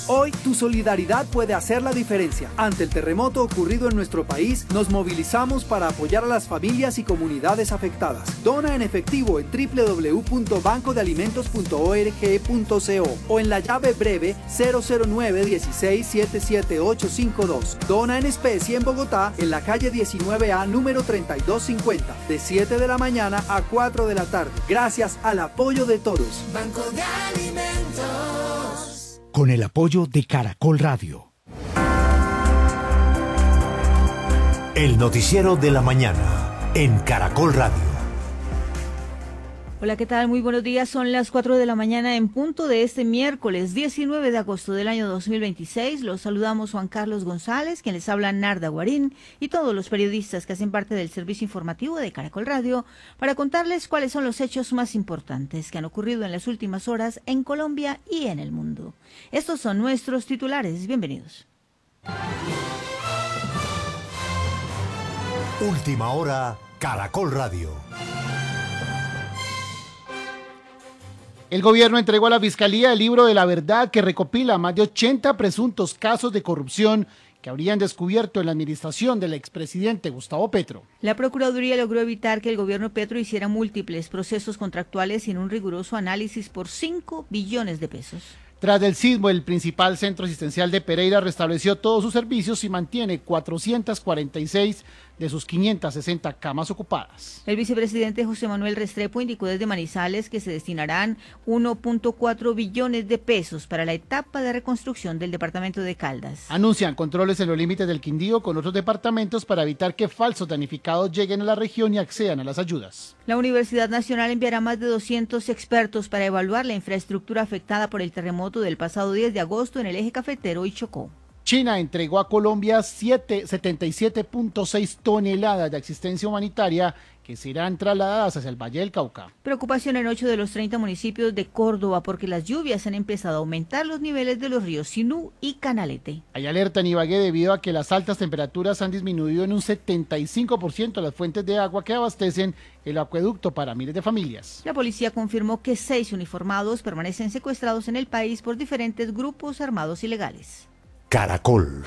Hoy, tu solidaridad puede hacer la diferencia. Ante el terremoto ocurrido en nuestro país, nos movilizamos para apoyar a las familias y comunidades afectadas. Dona en efectivo en www.bancodealimentos.org.co o en la llave breve 009-16-77852. Dona en especie en Bogotá, en la calle 19A, número 3250, de 7 de la mañana a 4 de la tarde. Gracias al apoyo de todos. Banco de Alimentos. Con el apoyo de Caracol Radio. El noticiero de la mañana en Caracol Radio. Hola, ¿qué tal? Muy buenos días. Son las 4 de la mañana en punto de este miércoles 19 de agosto del año 2026. Los saludamos Juan Carlos González, quien les habla Narda Guarín, y todos los periodistas que hacen parte del servicio informativo de Caracol Radio para contarles cuáles son los hechos más importantes que han ocurrido en las últimas horas en Colombia y en el mundo. Estos son nuestros titulares. Bienvenidos. Última hora, Caracol Radio. El gobierno entregó a la Fiscalía el libro de la verdad que recopila más de 80 presuntos casos de corrupción que habrían descubierto en la administración del expresidente Gustavo Petro. La Procuraduría logró evitar que el gobierno Petro hiciera múltiples procesos contractuales sin un riguroso análisis por 5 billones de pesos. Tras el sismo, el principal centro asistencial de Pereira restableció todos sus servicios y mantiene 446 de sus 560 camas ocupadas. El vicepresidente José Manuel Restrepo indicó desde Manizales que se destinarán 1.4 billones de pesos para la etapa de reconstrucción del departamento de Caldas. Anuncian controles en los límites del Quindío con otros departamentos para evitar que falsos damnificados lleguen a la región y accedan a las ayudas. La Universidad Nacional enviará más de 200 expertos para evaluar la infraestructura afectada por el terremoto del pasado 10 de agosto en el eje cafetero y Chocó. China entregó a Colombia 77.6 toneladas de asistencia humanitaria que serán trasladadas hacia el Valle del Cauca. Preocupación en 8 de los 30 municipios de Córdoba porque las lluvias han empezado a aumentar los niveles de los ríos Sinú y Canalete. Hay alerta en Ibagué debido a que las altas temperaturas han disminuido en un 75% las fuentes de agua que abastecen el acueducto para miles de familias. La policía confirmó que 6 uniformados permanecen secuestrados en el país por diferentes grupos armados ilegales. Caracol.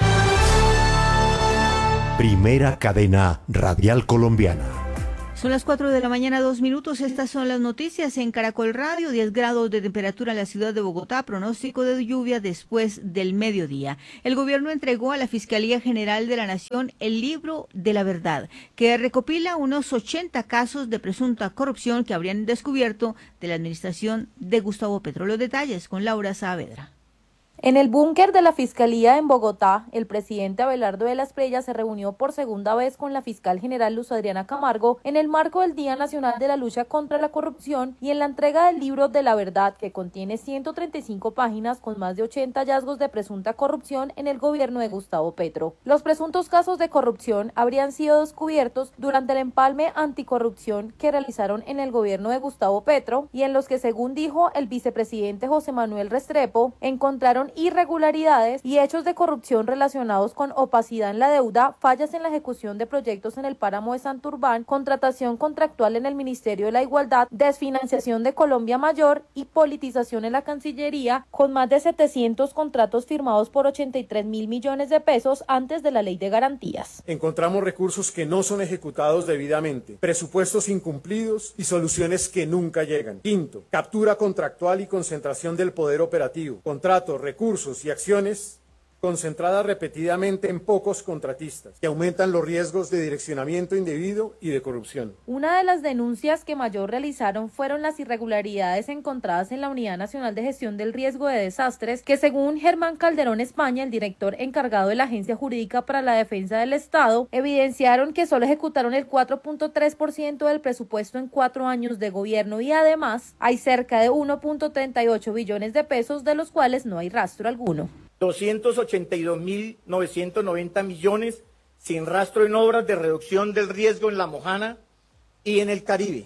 Primera cadena radial colombiana. Son las 4 de la mañana, 2 minutos. Estas son las noticias en Caracol Radio. 10 grados de temperatura en la ciudad de Bogotá. Pronóstico de lluvia después del mediodía. El gobierno entregó a la Fiscalía General de la Nación el libro de la verdad, que recopila unos 80 casos de presunta corrupción que habrían descubierto de la administración de Gustavo Petro. Los detalles con Laura Saavedra. En el búnker de la Fiscalía en Bogotá, el presidente Abelardo de la Espriella se reunió por segunda vez con la fiscal general Luz Adriana Camargo en el marco del Día Nacional de la Lucha contra la Corrupción y en la entrega del libro de la verdad, que contiene 135 páginas con más de 80 hallazgos de presunta corrupción en el gobierno de Gustavo Petro. Los presuntos casos de corrupción habrían sido descubiertos durante el empalme anticorrupción que realizaron en el gobierno de Gustavo Petro y en los que, según dijo el vicepresidente José Manuel Restrepo, encontraron irregularidades y hechos de corrupción relacionados con opacidad en la deuda, fallas en la ejecución de proyectos en el páramo de Santurbán, contratación contractual en el Ministerio de la Igualdad, desfinanciación de Colombia Mayor y politización en la Cancillería, con más de 700 contratos firmados por 83.000 millones de pesos antes de la Ley de Garantías. Encontramos recursos que no son ejecutados debidamente, presupuestos incumplidos y soluciones que nunca llegan. Quinto, captura contractual y concentración del poder operativo, contratos, recursos y acciones concentradas repetidamente en pocos contratistas, que aumentan los riesgos de direccionamiento indebido y de corrupción. Una de las denuncias que mayor realizaron fueron las irregularidades encontradas en la Unidad Nacional de Gestión del Riesgo de Desastres, que según Germán Calderón España, el director encargado de la Agencia Jurídica para la Defensa del Estado, evidenciaron que solo ejecutaron el 4.3% del presupuesto en 4 años de gobierno y además hay cerca de 1.38 billones de pesos de los cuales no hay rastro alguno. 282.990 millones sin rastro en obras de reducción del riesgo en La Mojana y en el Caribe.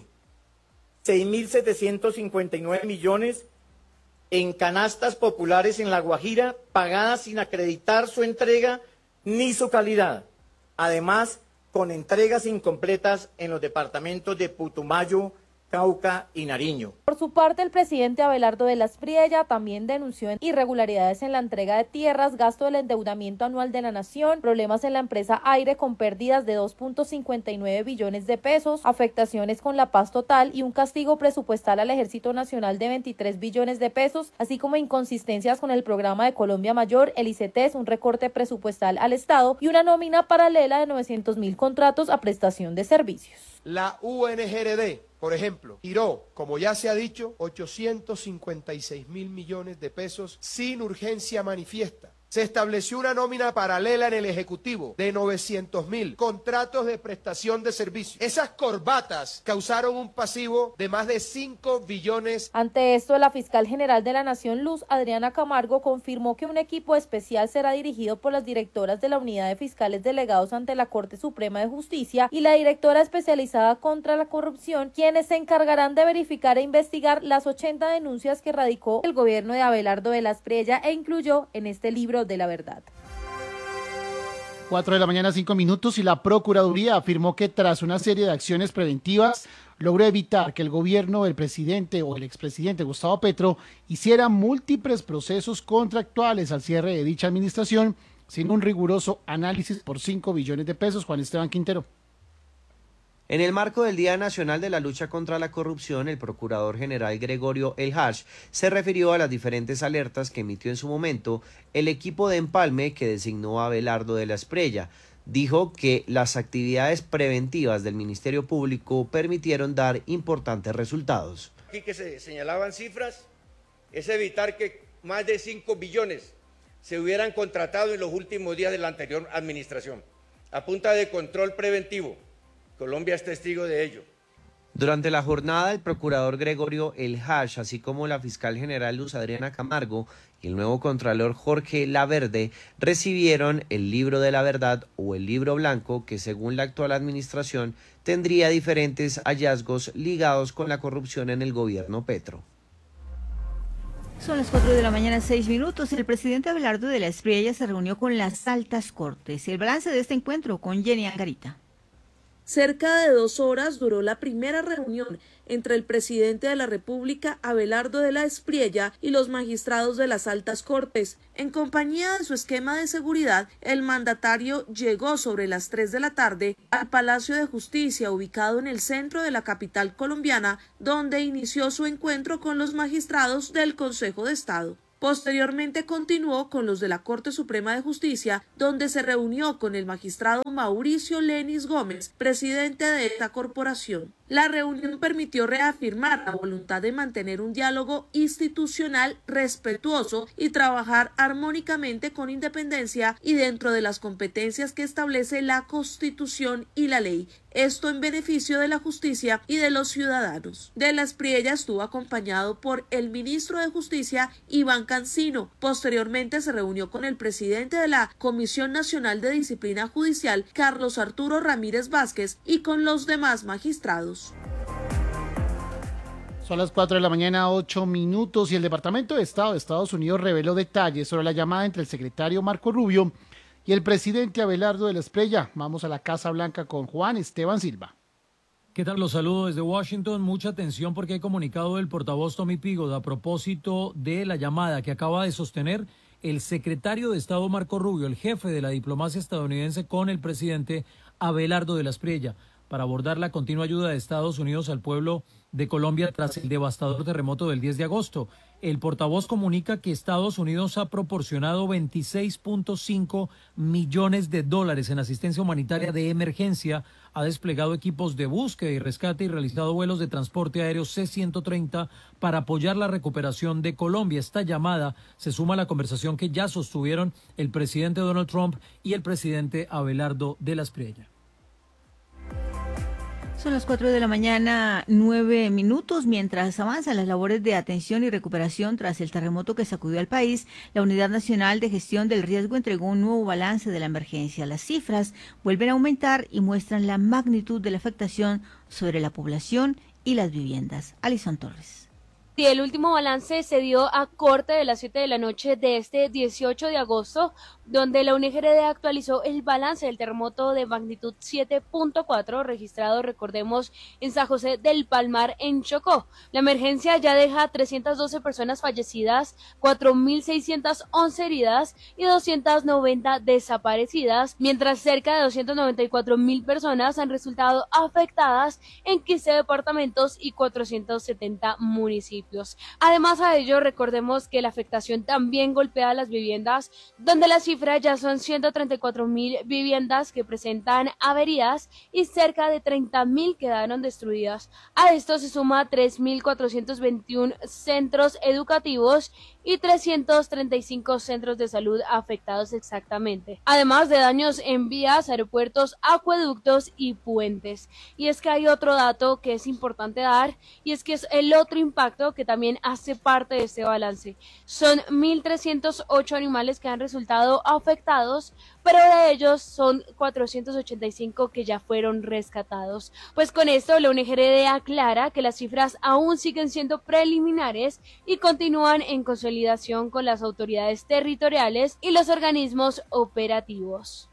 6.759 millones en canastas populares en La Guajira, pagadas sin acreditar su entrega ni su calidad. Además, con entregas incompletas en los departamentos de Putumayo Cauca y Nariño. Por su parte, el presidente Abelardo de la Espriella también denunció irregularidades en la entrega de tierras, gasto del endeudamiento anual de la nación, problemas en la empresa Aire con pérdidas de 2.59 billones de pesos, afectaciones con la paz total y un castigo presupuestal al Ejército Nacional de 23 billones de pesos, así como inconsistencias con el programa de Colombia Mayor, el ICETES, un recorte presupuestal al Estado y una nómina paralela de 900.000 contratos a prestación de servicios. La UNGRD, por ejemplo, tiró, como ya se ha dicho, 856.000 millones de pesos sin urgencia manifiesta. Se estableció una nómina paralela en el Ejecutivo de 900.000 contratos de prestación de servicios. Esas corbatas causaron un pasivo de más de 5 billones. Ante esto, la fiscal general de la Nación, Luz Adriana Camargo, confirmó que un equipo especial será dirigido por las directoras de la Unidad de Fiscales Delegados ante la Corte Suprema de Justicia y la directora especializada contra la corrupción, quienes se encargarán de verificar e investigar las 80 denuncias que radicó el gobierno de Abelardo de la Espriella e incluyó en este libro de la verdad. 4 de la mañana, 5 minutos, y la Procuraduría afirmó que tras una serie de acciones preventivas logró evitar que el gobierno del presidente o el expresidente Gustavo Petro hiciera múltiples procesos contractuales al cierre de dicha administración sin un riguroso análisis por 5 billones de pesos. Juan Esteban Quintero. En el marco del Día Nacional de la Lucha contra la Corrupción, el Procurador General Gregorio El Haj se refirió a las diferentes alertas que emitió en su momento el equipo de empalme que designó a Abelardo de la Espriella. Dijo que las actividades preventivas del Ministerio Público permitieron dar importantes resultados. Aquí que se señalaban cifras, es evitar que más de 5 billones se hubieran contratado en los últimos días de la anterior administración, a punta de control preventivo. Colombia es testigo de ello. Durante la jornada, el procurador Gregorio El Haj, así como la fiscal general Luz Adriana Camargo y el nuevo contralor Jorge Laverde, recibieron el libro de la verdad o el libro blanco que, según la actual administración, tendría diferentes hallazgos ligados con la corrupción en el gobierno Petro. Son las 4 de la mañana, 6 minutos. El presidente Abelardo de la Espriella se reunió con las altas cortes. El balance de este encuentro con Jenny Angarita. Cerca de 2 horas duró la primera reunión entre el presidente de la República, Abelardo de la Espriella, y los magistrados de las altas cortes. En compañía de su esquema de seguridad, el mandatario llegó sobre las 3 de la tarde al Palacio de Justicia, ubicado en el centro de la capital colombiana, donde inició su encuentro con los magistrados del Consejo de Estado. Posteriormente continuó con los de la Corte Suprema de Justicia, donde se reunió con el magistrado Mauricio Lenis Gómez, presidente de esta corporación. La reunión permitió reafirmar la voluntad de mantener un diálogo institucional respetuoso y trabajar armónicamente con independencia y dentro de las competencias que establece la Constitución y la ley. Esto en beneficio de la justicia y de los ciudadanos. De la Espriella estuvo acompañado por el ministro de Justicia, Iván Cancino. Posteriormente se reunió con el presidente de la Comisión Nacional de Disciplina Judicial, Carlos Arturo Ramírez Vázquez, y con los demás magistrados. Son las 4 de la mañana, 8 minutos, y el Departamento de Estado de Estados Unidos reveló detalles sobre la llamada entre el secretario Marco Rubio y el presidente Abelardo de la Espriella. Vamos a la Casa Blanca con Juan Esteban Silva. ¿Qué tal? Los saludo desde Washington. Mucha atención porque hay comunicado del portavoz Tommy Pigot a propósito de la llamada que acaba de sostener el secretario de Estado Marco Rubio, el jefe de la diplomacia estadounidense, con el presidente Abelardo de la Espriella, para abordar la continua ayuda de Estados Unidos al pueblo de Colombia tras el devastador terremoto del 10 de agosto. El portavoz comunica que Estados Unidos ha proporcionado 26.5 millones de dólares en asistencia humanitaria de emergencia, ha desplegado equipos de búsqueda y rescate y realizado vuelos de transporte aéreo C-130 para apoyar la recuperación de Colombia. Esta llamada se suma a la conversación que ya sostuvieron el presidente Donald Trump y el presidente Abelardo de la Espriella. Son las 4 de la mañana, 9 minutos. Mientras avanzan las labores de atención y recuperación tras el terremoto que sacudió al país, la Unidad Nacional de Gestión del Riesgo entregó un nuevo balance de la emergencia. Las cifras vuelven a aumentar y muestran la magnitud de la afectación sobre la población y las viviendas. Alison Torres. Sí, el último balance se dio a corte de las 7 de la noche de este 18 de agosto, donde la UNGRD actualizó el balance del terremoto de magnitud 7.4 registrado, recordemos, en San José del Palmar, en Chocó. La emergencia ya deja 312 personas fallecidas, 4.611 heridas y 290 desaparecidas, mientras cerca de 294.000 personas han resultado afectadas en 15 departamentos y 470 municipios. Además a ello, recordemos que la afectación también golpea a las viviendas, donde la cifra ya son 134.000 viviendas que presentan averías y cerca de 30.000 quedaron destruidas. A esto se suma 3.421 centros educativos y 335 centros de salud afectados exactamente, además de daños en vías, aeropuertos, acueductos y puentes. Y es que hay otro dato que es importante dar, y es que es el otro impacto que también hace parte de este balance. Son 1.308 animales que han resultado afectados, pero de ellos son 485 que ya fueron rescatados. Pues con esto la UNGRD aclara que las cifras aún siguen siendo preliminares y continúan en consolidación con las autoridades territoriales y los organismos operativos.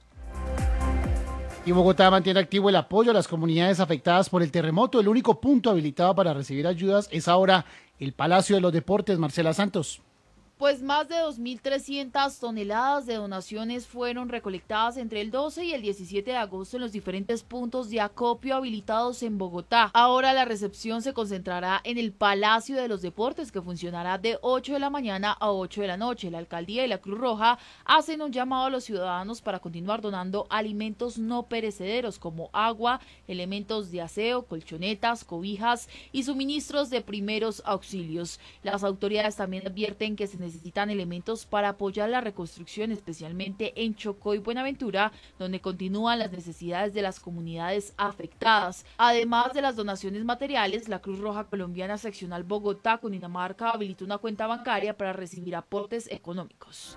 Y Bogotá mantiene activo el apoyo a las comunidades afectadas por el terremoto. El único punto habilitado para recibir ayudas es ahora el Palacio de los Deportes. Marcela Santos. Pues más de 2.300 toneladas de donaciones fueron recolectadas entre el 12 y el 17 de agosto en los diferentes puntos de acopio habilitados en Bogotá. Ahora la recepción se concentrará en el Palacio de los Deportes, que funcionará de 8 de la mañana a 8 de la noche. La Alcaldía y la Cruz Roja hacen un llamado a los ciudadanos para continuar donando alimentos no perecederos como agua, elementos de aseo, colchonetas, cobijas y suministros de primeros auxilios. Las autoridades también advierten que se necesitan elementos para apoyar la reconstrucción, especialmente en Chocó y Buenaventura, donde continúan las necesidades de las comunidades afectadas. Además de las donaciones materiales, la Cruz Roja Colombiana Seccional Bogotá, Cundinamarca, habilitó una cuenta bancaria para recibir aportes económicos.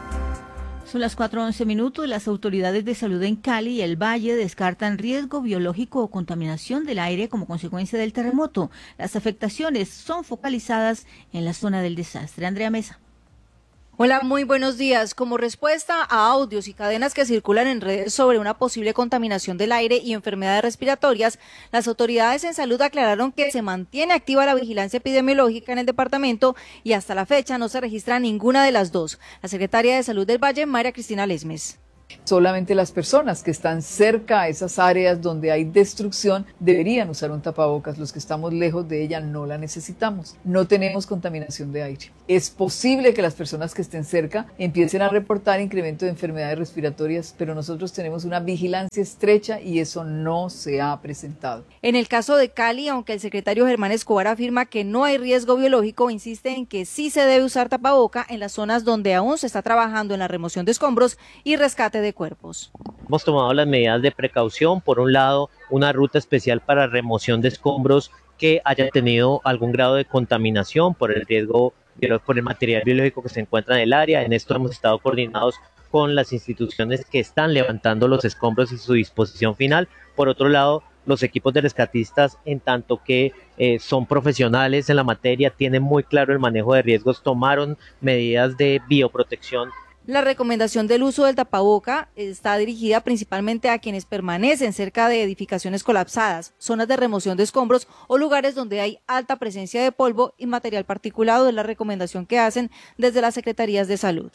Son las 4:11. Las autoridades de salud en Cali y el Valle descartan riesgo biológico o contaminación del aire como consecuencia del terremoto. Las afectaciones son focalizadas en la zona del desastre. Andrea Mesa. Hola, muy buenos días. Como respuesta a audios y cadenas que circulan en redes sobre una posible contaminación del aire y enfermedades respiratorias, las autoridades en salud aclararon que se mantiene activa la vigilancia epidemiológica en el departamento y hasta la fecha no se registra ninguna de las dos. La secretaria de Salud del Valle, María Cristina Lesmes. Solamente las personas que están cerca a esas áreas donde hay destrucción deberían usar un tapabocas. Los que estamos lejos de ella no la necesitamos. No tenemos contaminación de aire. Es posible que las personas que estén cerca empiecen a reportar incremento de enfermedades respiratorias, pero nosotros tenemos una vigilancia estrecha y eso no se ha presentado. En el caso de Cali, aunque el secretario Germán Escobar afirma que no hay riesgo biológico, insiste en que sí se debe usar tapaboca en las zonas donde aún se está trabajando en la remoción de escombros y rescate de cuerpos. Hemos tomado las medidas de precaución, por un lado una ruta especial para remoción de escombros que haya tenido algún grado de contaminación por el riesgo, por el material biológico que se encuentra en el área. En esto hemos estado coordinados con las instituciones que están levantando los escombros y su disposición final. Por otro lado, los equipos de rescatistas, en tanto que son profesionales en la materia, tienen muy claro el manejo de riesgos, tomaron medidas de bioprotección. La recomendación del uso del tapaboca está dirigida principalmente a quienes permanecen cerca de edificaciones colapsadas, zonas de remoción de escombros o lugares donde hay alta presencia de polvo y material particulado. Es la recomendación que hacen desde las secretarías de salud.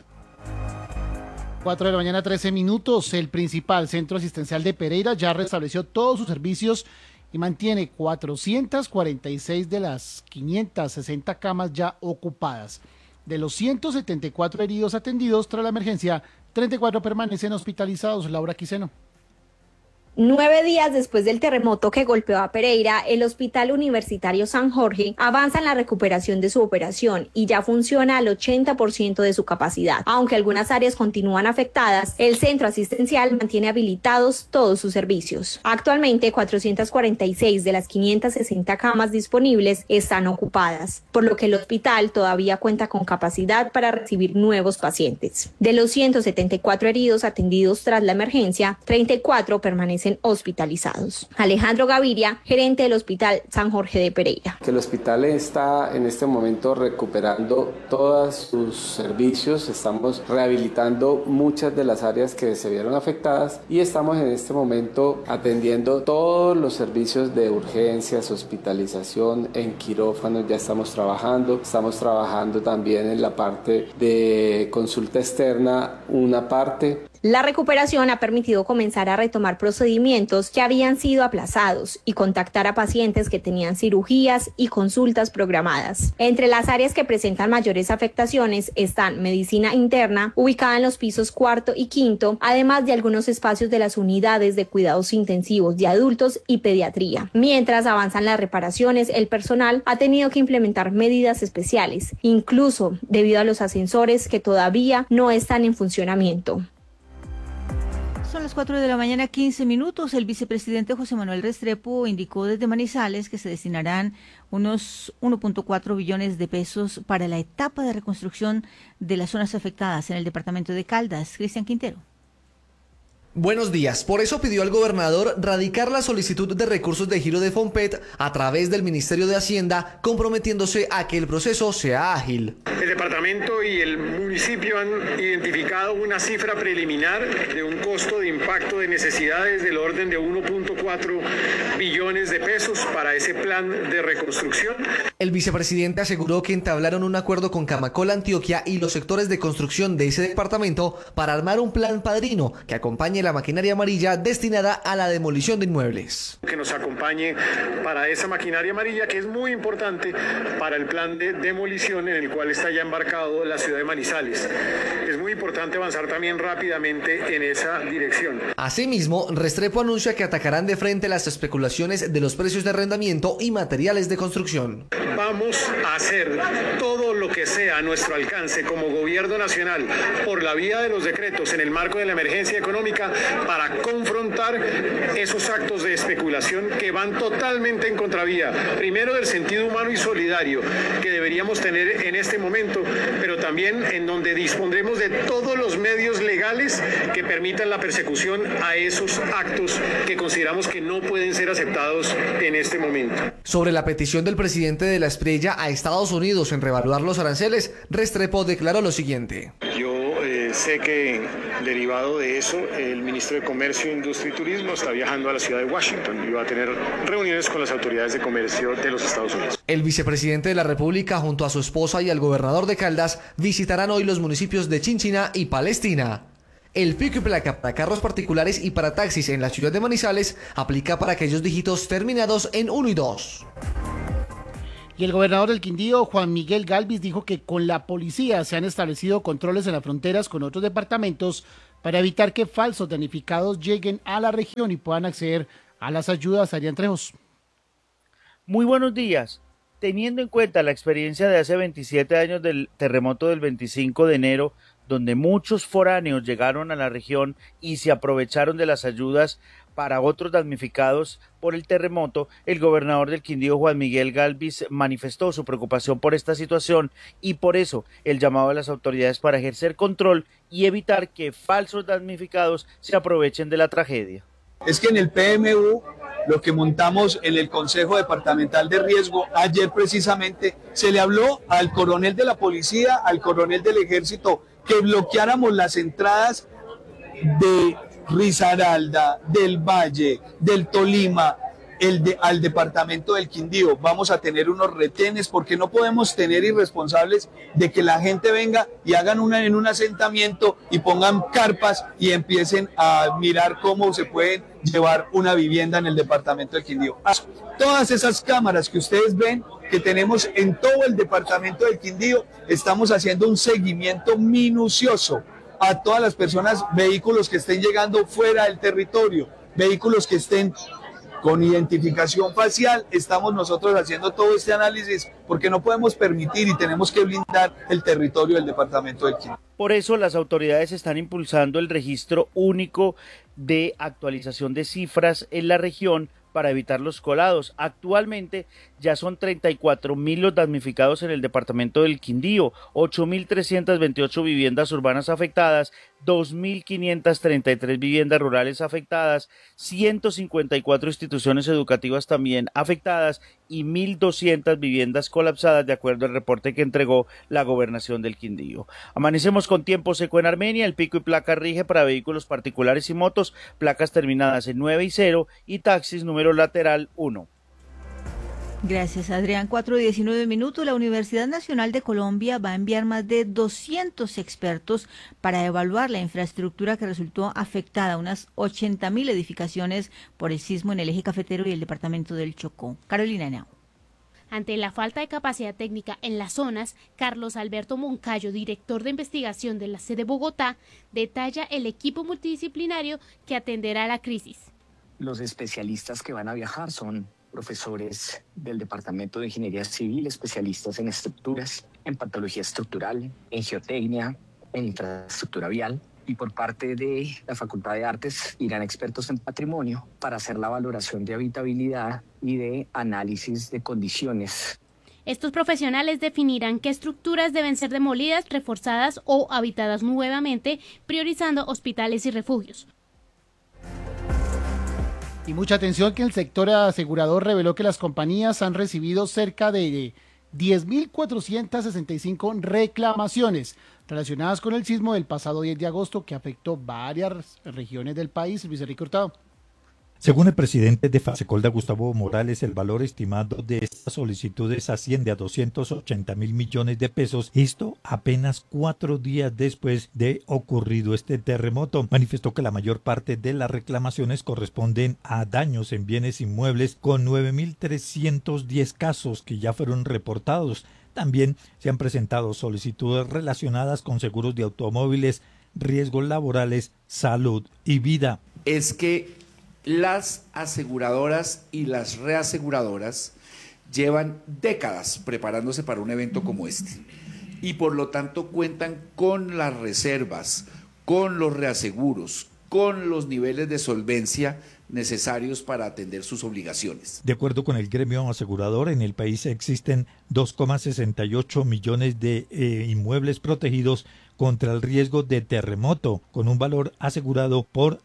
4:13 a.m. El principal centro asistencial de Pereira ya restableció todos sus servicios y mantiene 446 de las 560 camas ya ocupadas. De los 174 heridos atendidos tras la emergencia, 34 permanecen hospitalizados. Laura Quiseno. 9 días después del terremoto que golpeó a Pereira, el Hospital Universitario San Jorge avanza en la recuperación de su operación y ya funciona al 80% de su capacidad. Aunque algunas áreas continúan afectadas, el centro asistencial mantiene habilitados todos sus servicios. Actualmente, 446 de las 560 camas disponibles están ocupadas, por lo que el hospital todavía cuenta con capacidad para recibir nuevos pacientes. De los 174 heridos atendidos tras la emergencia, 34 permanecen permanecen hospitalizados. Alejandro Gaviria, gerente del Hospital San Jorge de Pereira. Que el hospital está en este momento recuperando todos sus servicios, estamos rehabilitando muchas de las áreas que se vieron afectadas y estamos en este momento atendiendo todos los servicios de urgencias, hospitalización, en quirófanos ya estamos trabajando también en la parte de consulta externa, una parte. La recuperación ha permitido comenzar a retomar procedimientos que habían sido aplazados y contactar a pacientes que tenían cirugías y consultas programadas. Entre las áreas que presentan mayores afectaciones están medicina interna, ubicada en los pisos 4 y 5, además de algunos espacios de las unidades de cuidados intensivos de adultos y pediatría. Mientras avanzan las reparaciones, el personal ha tenido que implementar medidas especiales, incluso debido a los ascensores que todavía no están en funcionamiento. Son las 4 de la mañana, 15 minutos. El vicepresidente José Manuel Restrepo indicó desde Manizales que se destinarán unos 1.4 billones de pesos para la etapa de reconstrucción de las zonas afectadas en el departamento de Caldas. Cristian Quintero. Buenos días. Por eso pidió al gobernador radicar la solicitud de recursos de giro de FOMPET a través del Ministerio de Hacienda, comprometiéndose a que el proceso sea ágil. El departamento y el municipio han identificado una cifra preliminar de un costo de impacto de necesidades del orden de 1.4 billones de pesos para ese plan de reconstrucción. El vicepresidente aseguró que entablaron un acuerdo con Camacol Antioquia y los sectores de construcción de ese departamento para armar un plan padrino que acompañe la maquinaria amarilla destinada a la demolición de inmuebles. Que nos acompañe para esa maquinaria amarilla que es muy importante para el plan de demolición en el cual está ya embarcado la ciudad de Manizales. Es muy importante avanzar también rápidamente en esa dirección. Asimismo, Restrepo anuncia que atacarán de frente las especulaciones de los precios de arrendamiento y materiales de construcción. Vamos a hacer todo lo que sea a nuestro alcance como gobierno nacional por la vía de los decretos en el marco de la emergencia económica para confrontar esos actos de especulación que van totalmente en contravía, primero del sentido humano y solidario que deberíamos tener en este momento, pero también en donde dispondremos de todos los medios legales que permitan la persecución a esos actos que consideramos que no pueden ser aceptados en este momento. Sobre la petición del presidente de la Espriella a Estados Unidos en reevaluar los aranceles, Restrepo declaró lo siguiente. Sé que derivado de eso el ministro de Comercio, Industria y Turismo está viajando a la ciudad de Washington y va a tener reuniones con las autoridades de comercio de los Estados Unidos. El vicepresidente de la República junto a su esposa y al gobernador de Caldas visitarán hoy los municipios de Chinchina y Palestina. El pico y placa para carros particulares y para taxis en la ciudad de Manizales aplica para aquellos dígitos terminados en 1 y 2. Y el gobernador del Quindío, Juan Miguel Galvis, dijo que con la policía se han establecido controles en las fronteras con otros departamentos para evitar que falsos damnificados lleguen a la región y puedan acceder a las ayudas. Adrián Trejos. Muy buenos días. Teniendo en cuenta la experiencia de hace 27 años del terremoto del 25 de enero, donde muchos foráneos llegaron a la región y se aprovecharon de las ayudas para otros damnificados por el terremoto, el gobernador del Quindío, Juan Miguel Galvis, manifestó su preocupación por esta situación y por eso el llamado a las autoridades para ejercer control y evitar que falsos damnificados se aprovechen de la tragedia. Es que en el PMU, lo que montamos en el Consejo Departamental de Riesgo, ayer precisamente se le habló al coronel de la policía, al coronel del ejército, que bloqueáramos las entradas de Risaralda, del Valle, del Tolima, al departamento del Quindío. Vamos a tener unos retenes porque no podemos tener irresponsables de que la gente venga y hagan en un asentamiento y pongan carpas y empiecen a mirar cómo se pueden llevar una vivienda en el departamento del Quindío. Todas esas cámaras que ustedes ven que tenemos en todo el departamento del Quindío, estamos haciendo un seguimiento minucioso a todas las personas, vehículos que estén llegando fuera del territorio, vehículos que estén con identificación facial. Estamos nosotros haciendo todo este análisis porque no podemos permitir y tenemos que blindar el territorio del departamento del Quindío. Por eso las autoridades están impulsando el registro único de actualización de cifras en la región para evitar los colados. Actualmente ya son 34.000 los damnificados en el departamento del Quindío, 8.328 viviendas urbanas afectadas, 2.533 viviendas rurales afectadas, 154 instituciones educativas también afectadas y 1.200 viviendas colapsadas, de acuerdo al reporte que entregó la Gobernación del Quindío. Amanecemos con tiempo seco en Armenia. El pico y placa rige para vehículos particulares y motos, placas terminadas en 9 y 0 y taxis número lateral 1. Gracias, Adrián. 4:19. La Universidad Nacional de Colombia va a enviar más de 200 expertos para evaluar la infraestructura que resultó afectada, unas 80.000 edificaciones por el sismo en el eje cafetero y el departamento del Chocó. Carolina Henao. Ante la falta de capacidad técnica en las zonas, Carlos Alberto Moncayo, director de investigación de la sede Bogotá, detalla el equipo multidisciplinario que atenderá la crisis. Los especialistas que van a viajar son profesores del Departamento de Ingeniería Civil, especialistas en estructuras, en patología estructural, en geotecnia, en infraestructura vial. Y por parte de la Facultad de Artes irán expertos en patrimonio para hacer la valoración de habitabilidad y de análisis de condiciones. Estos profesionales definirán qué estructuras deben ser demolidas, reforzadas o habitadas nuevamente, priorizando hospitales y refugios. Y mucha atención que el sector asegurador reveló que las compañías han recibido cerca de 10.465 reclamaciones relacionadas con el sismo del pasado 10 de agosto que afectó varias regiones del país. Luis Enrique Hurtado. Según el presidente de Fasecolda, Gustavo Morales, el valor estimado de estas solicitudes asciende a 280.000 millones de pesos, esto apenas 4 días después de ocurrido este terremoto. Manifestó que la mayor parte de las reclamaciones corresponden a daños en bienes inmuebles, con 9.310 casos que ya fueron reportados. También se han presentado solicitudes relacionadas con seguros de automóviles, riesgos laborales, salud y vida. Es que las aseguradoras y las reaseguradoras llevan décadas preparándose para un evento como este y por lo tanto cuentan con las reservas, con los reaseguros, con los niveles de solvencia necesarios para atender sus obligaciones. De acuerdo con el gremio asegurador, en el país existen 2,68 millones de inmuebles protegidos contra el riesgo de terremoto, con un valor asegurado por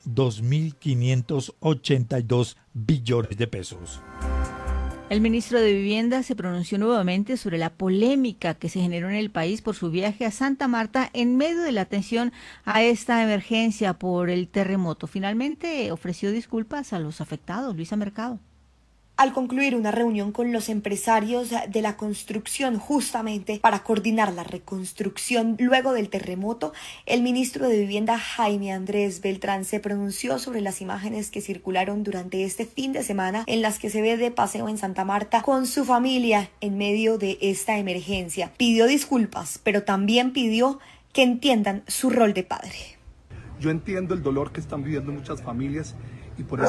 2.582 billones de pesos. El ministro de Vivienda se pronunció nuevamente sobre la polémica que se generó en el país por su viaje a Santa Marta en medio de la atención a esta emergencia por el terremoto. Finalmente ofreció disculpas a los afectados. Luisa Mercado. Al concluir una reunión con los empresarios de la construcción justamente para coordinar la reconstrucción luego del terremoto, el ministro de Vivienda Jaime Andrés Beltrán se pronunció sobre las imágenes que circularon durante este fin de semana en las que se ve de paseo en Santa Marta con su familia en medio de esta emergencia. Pidió disculpas, pero también pidió que entiendan su rol de padre. Yo entiendo el dolor que están viviendo muchas familias y por eso